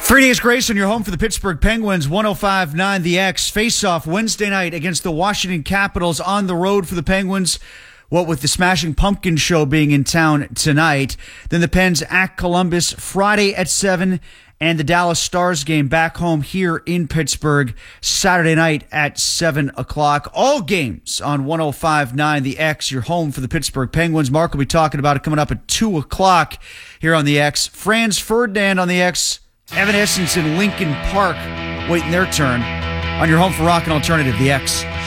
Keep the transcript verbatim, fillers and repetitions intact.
Three Days Grace on your home for the Pittsburgh Penguins, one oh five point nine The X. Face-off Wednesday night against the Washington Capitals on the road for the Penguins. What with the Smashing Pumpkin show being in town tonight. Then the Pens at Columbus Friday at seven. And the Dallas Stars game back home here in Pittsburgh Saturday night at seven o'clock. All games on one oh five point nine The X, your home for the Pittsburgh Penguins. Mark will be talking about it coming up at two o'clock here on The X. Franz Ferdinand on The X. Evanescence in Lincoln Park waiting their turn on your home for rock and alternative, The X.